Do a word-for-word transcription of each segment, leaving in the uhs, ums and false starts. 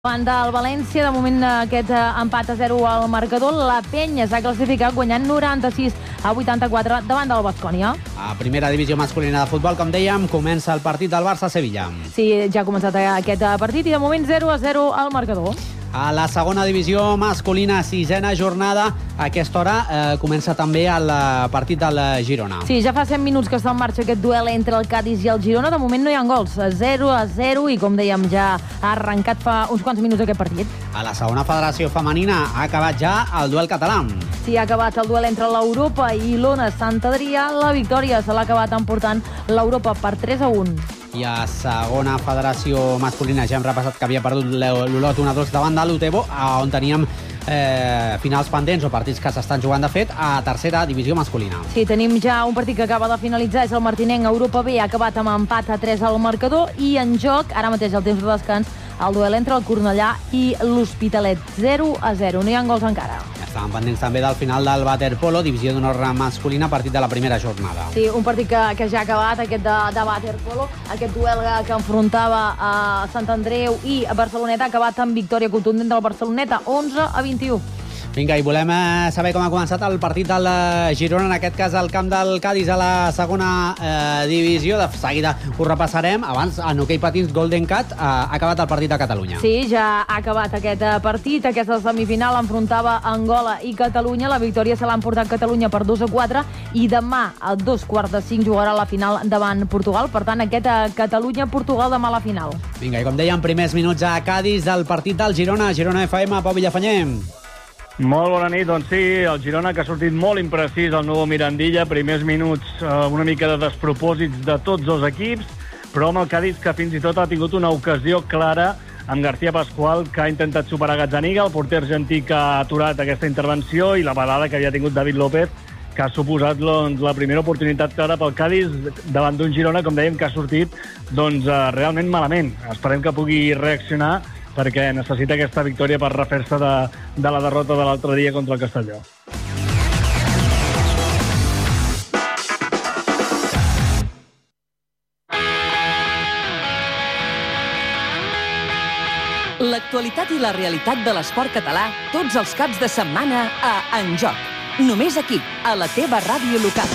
Davant del València, de moment aquest empat a zero al marcador, la Penya s'ha classificat guanyant noranta-sis a vuitanta-quatre davant del Baskonia. A primera divisió masculina de futbol, com dèiem, comença el partit del Barça-Sevilla. Sí, ja ha començat aquest partit i de moment zero a zero al marcador. A la segona divisió masculina, sisena jornada, a aquesta hora eh, comença també el partit del Girona. Sí, ja fa cent minuts que està en marxa aquest duel entre el Cádiz i el Girona. De moment no hi ha gols, zero a zero, i com dèiem ja ha arrencat fa uns quants minuts aquest partit. A la segona federació femenina ha acabat ja el duel català. Sí, ha acabat el duel entre l'Europa i l'Ona Sant Adrià. La victòria se l'ha acabat emportant l'Europa per tres a un. I a segona federació masculina ja hem repassat que havia perdut l'Olot un a dos davant de l'Utebo, on teníem eh, finals pendents o partits que s'estan jugant de fet a tercera divisió masculina. Sí, tenim ja un partit que acaba de finalitzar, és el Martinenc Europa B, ha acabat amb empat a tres al marcador, i en joc, ara mateix al temps de descans, el duel entre el Cornellà i l'Hospitalet, zero a zero, no hi ha gols encara. Estàvem pendents també del final del waterpolo, divisió d'honor masculina, partit de la primera jornada. Sí, un partit que, que ja ha acabat, aquest de, de waterpolo, aquest duel que enfrontava a Sant Andreu i a Barceloneta, ha acabat amb victòria contundent del Barceloneta, onze a vint-i-u. Vinga, i volem saber com ha començat el partit del Girona, en aquest cas al camp del Cádiz a la segona eh, divisió. De seguida ho repassarem. Abans, en hoquei patins Golden Cat, eh, ha acabat el partit a Catalunya. Sí, ja ha acabat aquest partit. Aquesta semifinal enfrontava Angola i Catalunya. La victòria se l'ha emportat Catalunya per dos a quatre, i demà a dos quarts de cinc jugarà la final davant Portugal. Per tant, aquest Catalunya-Portugal demà a la final. Vinga, i com dèiem, primers minuts a Cádiz del partit del Girona. Girona F M, Pau Villafanyer. Molt bona nit, doncs sí, el Girona que ha sortit molt imprecís al nou Mirandilla, primers minuts eh, una mica de despropòsits de tots dos equips, però amb el Cádiz que fins i tot ha tingut una ocasió clara amb García Pascual, que ha intentat superar Gazzaniga, el porter argentí que ha aturat aquesta intervenció, i la parada que havia tingut David López, que ha suposat doncs, la primera oportunitat clara pel Cádiz davant d'un Girona, com dèiem, que ha sortit doncs, eh, realment malament. Esperem que pugui reaccionar, perquè necessita aquesta victòria per refer-se de, de la derrota de l'altre dia contra el Castelló. L'actualitat i la realitat de l'esport català tots els caps de setmana a En Joc. Només aquí, a la teva ràdio local.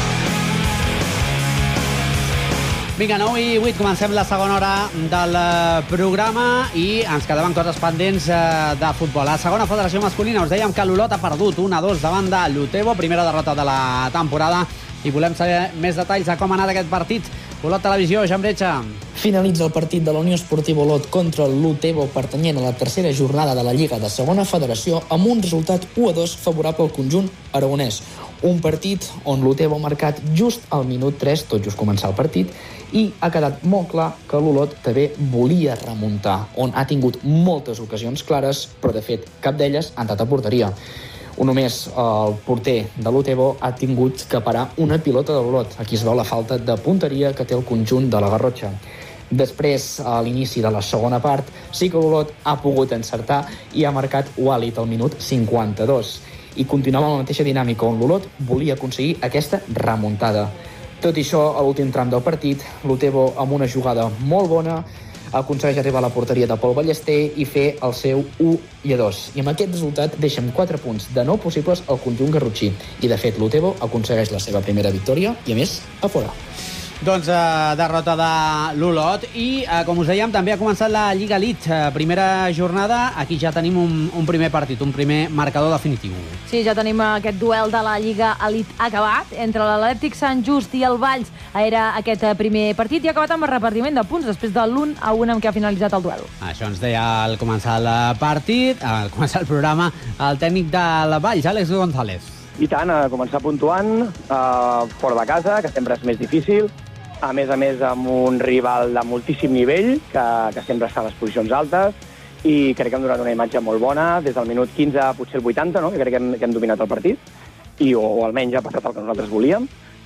Vinga, nou i vuit, comencem la segona hora del programa i ens quedaven coses pendents de futbol. A la segona federació masculina us dèiem que l'Olot ha perdut un a dos davant de l'Utebo, primera derrota de la temporada, i volem saber més detalls de com ha anat aquest partit. Olot Televisió, Jan Bretxa. Finalitza el partit de la Unió Esportiva Olot contra l'Utebo, pertanyent a la tercera jornada de la Lliga de Segona Federació, amb un resultat u a dos favorable al conjunt aragonès. Un partit on l'Utebo ha marcat just al minut tres, tot just començar el partit, i ha quedat molt clar que l'Olot també volia remuntar, on ha tingut moltes ocasions clares, però de fet cap d'elles ha entrat a porteria. Només el porter de l'Utebo ha tingut que parar una pilota de l'Olot. Aquí es veu la falta de punteria que té el conjunt de la Garrotxa. Després, a l'inici de la segona part, sí que l'Olot ha pogut encertar i ha marcat Walid al minut cinquanta-dos. I continuava amb la mateixa dinàmica, on l'Olot volia aconseguir aquesta remuntada. Tot i això, a l'últim tram del partit, l'Utebo, amb una jugada molt bona, aconsegueix arribar a la porteria de Pol Ballester i fer el seu u a dos. I amb aquest resultat deixa amb quatre punts de nou possibles al conjunt garrotxí. I, de fet, l'Utebo aconsegueix la seva primera victòria i, a més, a fora. Doncs eh, derrota de l'Olot i, eh, com us dèiem, també ha començat la Lliga Elite. Eh, primera jornada, aquí ja tenim un, un primer partit, un primer marcador definitiu. Sí, ja tenim aquest duel de la Lliga Elite acabat entre l'Atlètic Sant Just i el Valls. Era aquest primer partit i ha acabat amb el repartiment de punts després de l'un a un amb què ha finalitzat el duel. Això ens deia al començar el partit, al començar el programa, el tècnic del Valls, Àlex González. I tant, a començar puntuant, eh, fora de casa, que sempre és més difícil. A més a més, amb un rival de moltíssim nivell, que, que sempre està a les posicions altes, i crec que hem donat una imatge molt bona, des del minut quinze, potser el vuitanta, no? que crec que hem, que hem dominat el partit, i, o, o almenys ha passat el que nosaltres volíem,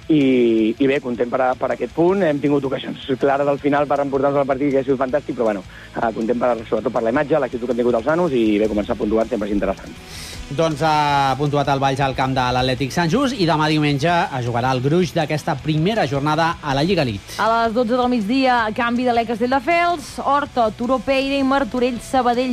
i, i bé, content per, a, per aquest punt. Hem tingut ocasions clares al final per emportar-nos el partit, que ha sigut fantàstic, però bueno, eh, content per, sobretot per la imatge, l'actitud que han tingut els nanos, i bé, començar puntuant sempre és interessant. Doncs ha puntuat el Valls al camp de l'Atlètic Sant Just i demà diumenge es jugarà el gruix d'aquesta primera jornada a la Lliga Elite. A les dotze del migdia, canvi de l'E Castelldefels, Horta, Turó Peira i Martorell Sabadell